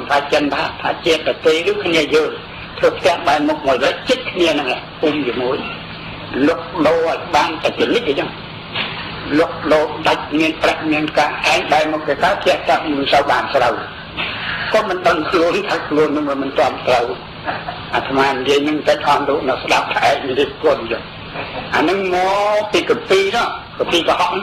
ថាចិនថាជាតិប្រទេសឬគ្នាយើងធ្វើផ្ទះបែរមុខមកលើចិត្តគ្នាហ្នឹងពុំជាមួយលុកដោឲ្យបានតែចរិតអញ្ចឹងលុកដោដាច់មានប្រាក់មានការឯងបែរមុខទៅកើតជាតែមិនសូវបានស្រូវក៏មិនដឹងខ្លួនថាខ្លួននឹងមិនតាមត្រូវអាត្មានិយាយនឹងតែអស់លោកនៅស្ដាប់តែឯងនិយាយគុណអញ្ចឹងអានឹងមកពីកពីនោះកពីកុហក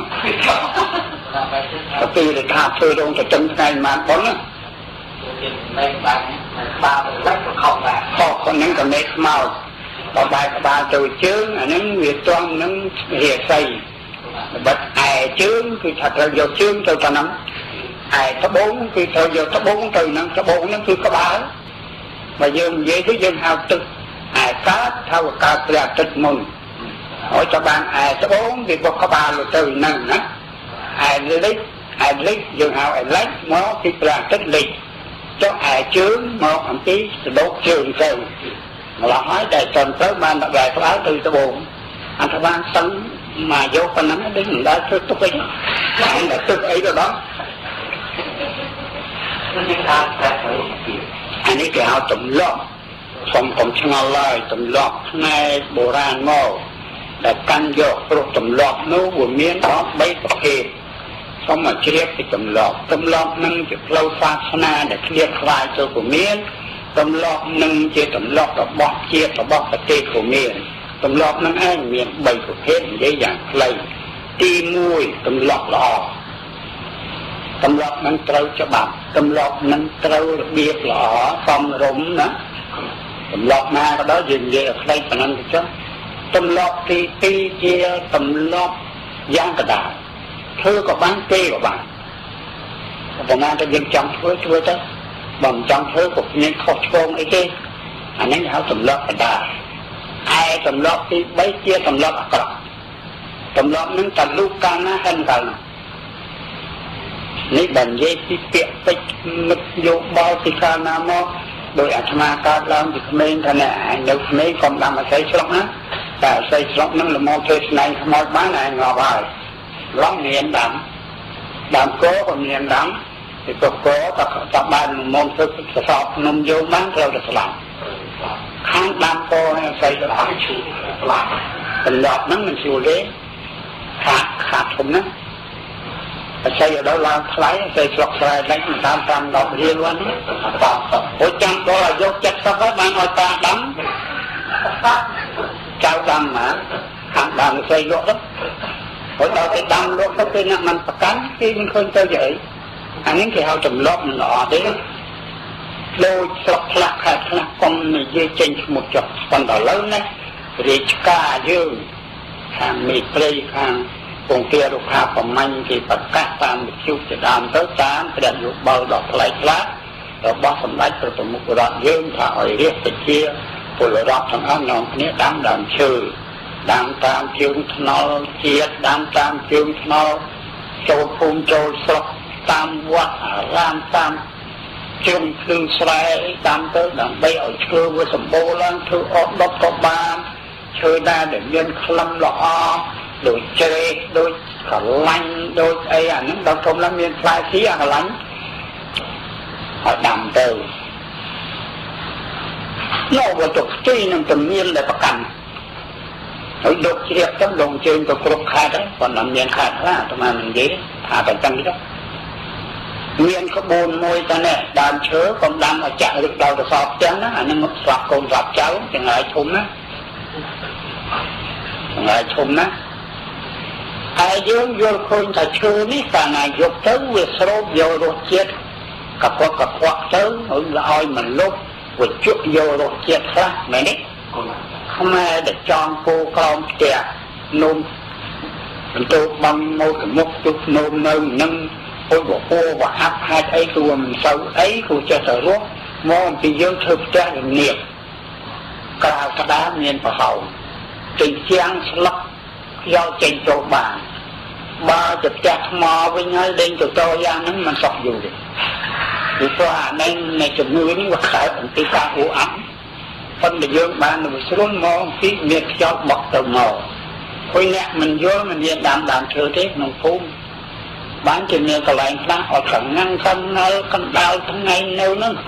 កពីដែលថាធ្វើរោងទៅទាំងថ្ងៃម៉ានប៉ុនណាមិនបានក្បាលទៅលេចក៏ខំដែរខកคนនឹងក៏មេខ្មោចបើបែរក្បាលទៅជើងអានឹងវាត្រង់នឹងរាសីបិទឯជើងគឺថាត្រូវយកជើងទៅប៉ុណ្ណឹងឯត្បូងគឺត្រូវយកត្បូងទៅនឹងត្បូងនឹងគឺក្បាលបើយើងនិយាយទៅយើងហៅទឹកឯកើតថាកើតព្រះអាទិត្យមុនហើយតើបានឯត្បូងវាបុកក្បាលទៅនឹងណាឯលិចយើងហៅឯលិចមកពីព្រះអាទិត្យលិចចុះឯជើងមកអំពីសដុកជើងទៅម្ល៉េះហើយតែចន់ទៅបានដល់ក្បាលទៅត្បូងអត្ថបានសឹងមកយកប៉ុណ្ណឹងដូចមិនដល់ធ្វើទុកអីតែទុកអីទៅដល់នេះថាតែអានេះគេហៅទម្លាប់ខ្ញុំកុំឆ្ងល់ឡើយទម្លាប់ផ្នែកបុរាណមកដែលកាន់យកព្រោះទម្លាប់នោះវាមានដល់3ប្រភេទសូមមកជ្រាបពីទម្លាប់នឹងជាផ្លូវសាសនាដែលឃ្លាតខ្លាយទៅក៏មានទម្លាប់នឹងជាទម្លាប់របស់ជាតិរបស់ប្រទេសក៏មានទម្លាប់នឹងឯងមាន3ប្រភេទនិយាយយ៉ាងខ្លីទី1ទម្លាប់ល្អទម្លាប់នឹងត្រូវច្បាប់ទម្លាប់នឹងត្រូវរបៀបល្អសមរម្យណាទម្លាប់ណាក៏ដោយយើងនិយាយឲ្យខ្លីប៉ុណ្ណឹងទៅចុះទម្លាប់ទី2ជាទម្លាប់យ៉ាងកដាលធ្វើក៏បានទេក៏បានប៉ុន្តែតែយើងចង់ធ្វើទៅបើមិនចង់ធ្វើក៏មានខុសឆ្គងអីទេអានេះហៅទម្លាប់កដាលឯទម្លាប់ទី3ជាទម្លាប់អាក្រក់ទម្លាប់នឹងតលូកកាលណាហិនកាលណានេះបាននិយាយពីពាក្យពេចមិត្តយោបល់ពីកាលណាមកដោយអាត្មាកើតឡើងពីក្មេងថាអ្នកឯងនៅក្មេងកុំដាំអាស័យស្រុកណាតែអាស័យស្រុកនឹងល្មមធ្វើស្នែងខ្មោចបានឯងងាប់ហើយឡងមានដាំកោក៏មានដាំពីកកតបានល្មមធ្វើសសបនំយោបានត្រូវតែស្លាប់ខាងដាំកោអាស័យស្លាប់ឈឺស្លាប់បន្លាប់ហ្នឹងមិនជួលទេខាតធំណាអាស័យដល់ឡើងថ្លៃអាស័យស្រុកស្រែដាច់តាម10រៀលហ្នឹងអូចាំដល់អាយុ70ហើយបានឲ្យតាដាំចៅដាំណាខាងដាំអាស័យលក់ទៅហើយដល់ទៅដាំលក់ទៅពេលអ្នកមិនប្រកាន់គេមិនឃើញទៅយ៉ាងអីអានេះគេហៅទម្លាប់មិនល្អទេដូចស្រុកខ្លះខេត្តខ្លះកុំនិយាយចេញឈ្មោះចុះប៉ុន្តែឥឡូវនេះរាជការយើងខាងមេព្រៃខាងពងទារុក្ខាប្រមាញ់គេប្រកាសតាមវិទ្យុជាដើមទៅតាមព្រះយោបល់ដល់ផ្លៃខ្លះរបស់សម្ដេចព្រះប្រមុខរដ្ឋយើងថាឲ្យរាជប្រជាពលរដ្ឋទាំងអស់នាំគ្នាដាំដើមឈើដាំតាមជើងថ្នល់ជាតិដាំតាមជើងថ្នល់ចូលភូមិចូលស្រុកតាមវត្តអារាមតាមជើងភ្លឺស្រែដាំទៅដើម្បីឲ្យឈើវាសម្បូរឡើងធ្វើអត់ដុតក៏បានឈើដែលមានក្លិនល្អដូចជ្រេកដូចកលាញ់ដូចអីអាហ្នឹងដល់ធំឡើងមានផ្លែស៊ីអាកលាញ់ឲ្យដាំទៅយកវត្ថុផ្ទៃនឹងទំនៀមដែលប្រកាន់ហើយដុតជ្រាបទៅដងជើងទៅគ្រប់ខេត្តហ្នឹងប៉ុន្តែមានខេត្តខ្លះអាត្មាមិននិយាយថាតែចឹងទេមានក្បួនមួយតែនេះដើមឈើកុំដាំឲ្យចាក់ឬដល់ទៅសពទាំងណាអានឹងស្លាប់កូនស្លាប់ចៅចង្រៃធំណាចង្រៃធំណាហើយយើងយល់ឃើញថាឈើនេះកាលណាយកទៅវាស្រូបយករសជាតិកខ្វក់ទៅឲ្យមិនលុបវាជក់យករសជាតិខ្លះមែនទេខ្មែរដែលចង់គោក្រោមផ្ទះនំបន្ទោបំមកទៅមុខទុកនំនៅនឹងពុទ្ធវពោវអាប់ហាច់អីគួរមិនសូវអីគួរចេះតែរស់មកអំពីយើងធ្វើផ្ទះរនៀបក្រៅក្តារមានប្រហោងជញ្ជាំងស្លឹកយកចេញចូលបានបើទៅផ្ទះថ្មវិញហើយដេញទៅតយ៉ាងហ្នឹងមិនសក់យូរទេពីព្រោះអានេះនៃជំនឿនេះវាកើតអំពីការអ៊ូអាប់ប៉ុន្តែយើងបានទៅស្រួលមកពីមានខ្យល់បក់ទៅមកហើយអ្នកមិនយល់មិនមានដើមឈើទេក្នុងភូមិបានជាមានកន្លែងខ្លះអត់ខាងណាំងកណ្ដាលថ្ងៃនៅហ្នឹង